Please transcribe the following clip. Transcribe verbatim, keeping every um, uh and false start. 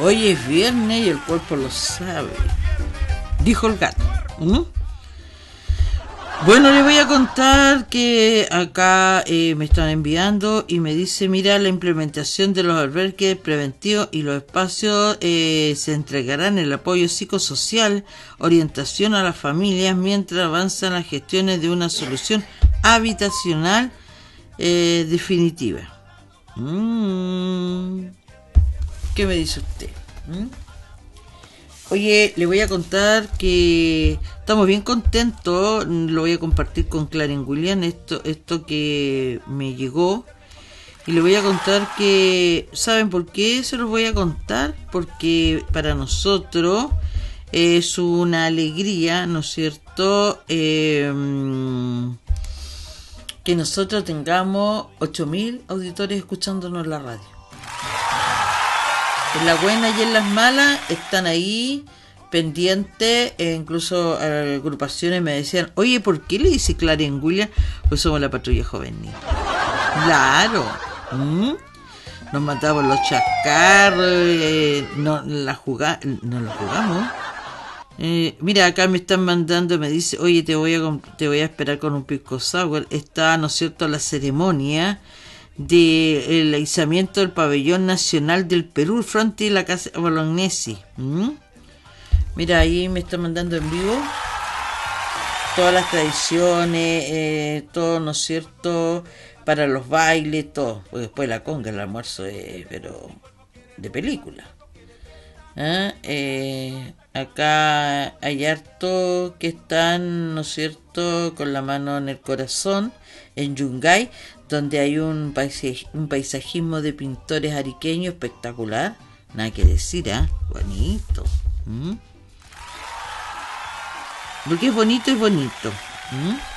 Hoy es viernes y el cuerpo lo sabe, dijo el gato. ¿Mm? Bueno, les voy a contar que acá eh, me están enviando y me dice, mira, la implementación de los albergues preventivos y los espacios eh, se entregarán el apoyo psicosocial, orientación a las familias mientras avanzan las gestiones de una solución habitacional eh, definitiva. Mm. ¿Qué me dice usted? ¿Mm? Oye, le voy a contar que estamos bien contentos. Lo voy a compartir con Clarín William, esto, esto que me llegó. Y le voy a contar que, ¿saben por qué se los voy a contar? Porque para nosotros es una alegría, ¿no es cierto? Eh, que nosotros tengamos ocho mil auditores escuchándonos en la radio. En las buenas y en las malas están ahí pendientes, e incluso agrupaciones me decían, oye, ¿por qué le dice Clarín William? Pues somos la patrulla juvenil. Claro. ¿Mm? Nos matamos los chascarros, eh, no la juga, no lo jugamos. Eh, mira, acá me están mandando, me dice, oye, te voy a te voy a esperar con un pisco sour. Está, ¿no es cierto?, la ceremonia del izamiento del pabellón nacional del Perú frente a la casa Bolognesi. ¿Mm? Mira, ahí me está mandando en vivo todas las tradiciones, eh, todo, ¿no es cierto?, para los bailes, todo. Pues después la conga, el almuerzo es, pero de película. ¿Ah? Eh, acá hay harto que están, ¿no es cierto?, con la mano en el corazón, en Yungay, donde hay un, paisaj, un paisajismo de pintores ariqueños espectacular. Nada que decir, ¿eh? Bonito. ¿Mm? Porque es bonito, es bonito. ¿Mm?